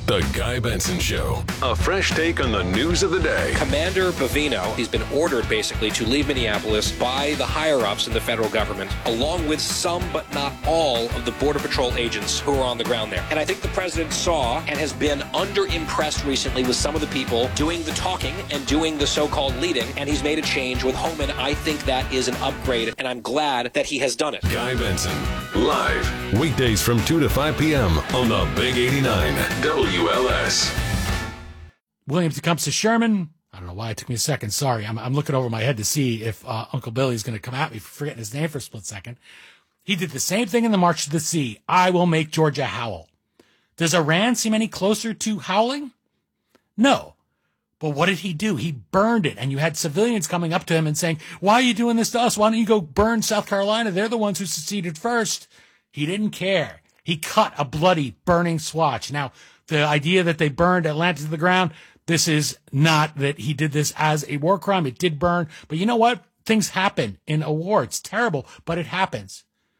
The Guy Benson Show. A fresh take on the news of the day. Commander Bovino, he's been ordered basically to leave Minneapolis by the higher-ups in the federal government, along with some but not all of the Border Patrol agents who are on the ground there. And I think the president saw and has been under-impressed recently with some of the people doing the talking and doing the so-called leading, and he's made a change with Homan. I think that is an upgrade, and I'm glad that he has done it. Guy Benson, live, weekdays from 2 to 5 p.m. on the Big 89 WLS. William Tecumseh Sherman. I don't know why it took me a second. Sorry. I'm looking over my head to see if Uncle Billy's going to come at me for forgetting his name for a split second. He did the same thing in the March to the Sea. I will make Georgia howl. Does Iran seem any closer to howling? No. But what did he do? He burned it. And you had civilians coming up to him and saying, why are you doing this to us? Why don't you go burn South Carolina? They're the ones who seceded first. He didn't care. He cut a bloody burning swatch. Now, the idea that they burned Atlanta to the ground, this is not that he did this as a war crime. It did burn. But you know what? Things happen in a war. It's terrible, but it happens.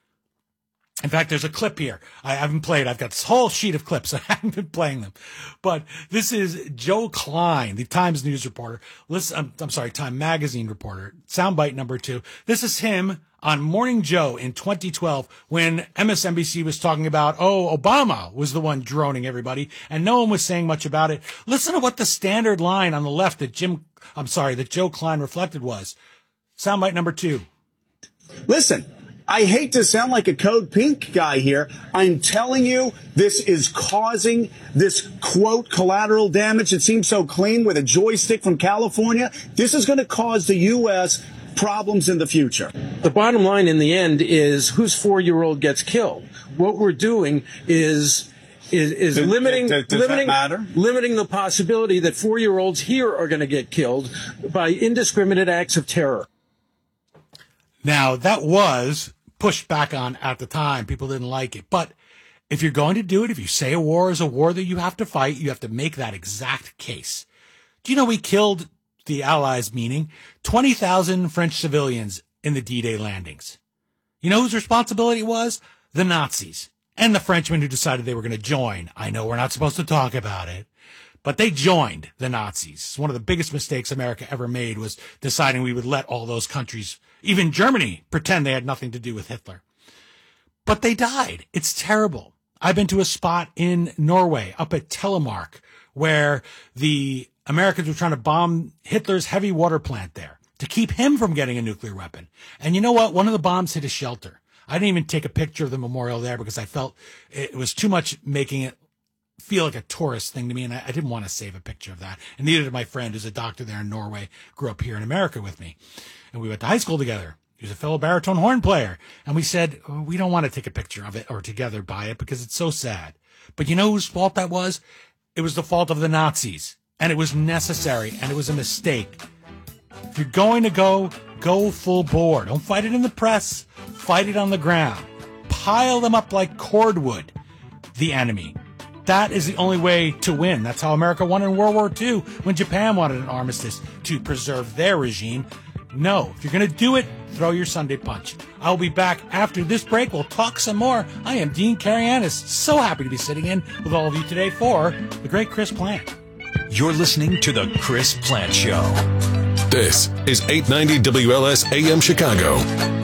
In fact, there's a clip here. I haven't played. I've got this whole sheet of clips. I haven't been playing them. But this is Joe Klein, the Times News reporter. Listen, I'm sorry, Time Magazine reporter. Soundbite number 2. This is him on Morning Joe in 2012 when MSNBC was talking about, Obama was the one droning everybody, and no one was saying much about it. Listen to what the standard line on the left that Joe Klein reflected was. Soundbite number 2. Listen, I hate to sound like a Code Pink guy here. I'm telling you, this is causing this, quote, collateral damage. It seems so clean with a joystick from California. This is going to cause the U.S. problems in the future. The bottom line in the end is whose 4-year-old gets killed. What we're doing is limiting the possibility that 4-year-olds here are going to get killed by indiscriminate acts of terror. Now, that was pushed back on at the time. People didn't like it. But if you're going to do it, if you say a war is a war that you have to fight, you have to make that exact case. Do you know we killed the Allies, meaning 20,000 French civilians in the D-Day landings? You know whose responsibility it was? The Nazis and the Frenchmen who decided they were going to join. I know we're not supposed to talk about it, but they joined the Nazis. One of the biggest mistakes America ever made was deciding we would let all those countries, even Germany, pretend they had nothing to do with Hitler. But they died. It's terrible. I've been to a spot in Norway, up at Telemark, where the Americans were trying to bomb Hitler's heavy water plant there to keep him from getting a nuclear weapon. And you know what? One of the bombs hit a shelter. I didn't even take a picture of the memorial there because I felt it was too much making it feel like a tourist thing to me, and I didn't want to save a picture of that. And neither did my friend, who's a doctor there in Norway, grew up here in America with me. And we went to high school together. He was a fellow baritone horn player. And we said, we don't want to take a picture of it or together by it because it's so sad. But you know whose fault that was? It was the fault of the Nazis. And it was necessary, and it was a mistake. If you're going to go full bore. Don't fight it in the press. Fight it on the ground. Pile them up like cordwood, the enemy. That is the only way to win. That's how America won in World War II when Japan wanted an armistice to preserve their regime. No, if you're going to do it, throw your Sunday punch. I'll be back after this break. We'll talk some more. I am Dean Karayanis. So happy to be sitting in with all of you today for the great Chris Plant. You're listening to The Chris Plant Show. This is 890 WLS AM Chicago.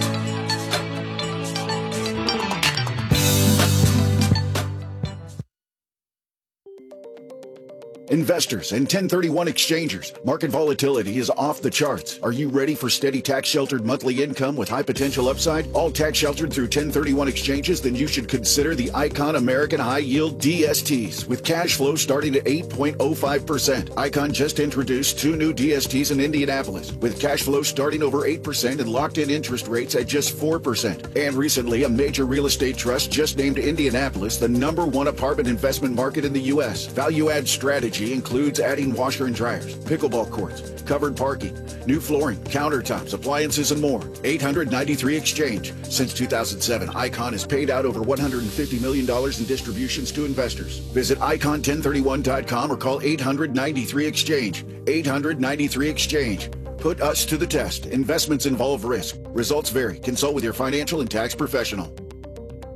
Investors and 1031 exchangers, market volatility is off the charts. Are you ready for steady tax-sheltered monthly income with high potential upside? All tax-sheltered through 1031 exchanges? Then you should consider the Icon American High Yield DSTs with cash flow starting at 8.05%. Icon just introduced 2 new DSTs in Indianapolis with cash flow starting over 8% and locked-in interest rates at just 4%. And recently, a major real estate trust just named Indianapolis the #1 apartment investment market in the U.S. Value-add strategy includes adding washer and dryers, pickleball courts, covered parking, new flooring, countertops, appliances, and more. 893 Exchange. Since 2007, Icon has paid out over $150 million in distributions to investors. Visit icon1031.com or call 893 Exchange. 893 Exchange. Put us to the test. Investments involve risk. Results vary. Consult with your financial and tax professional.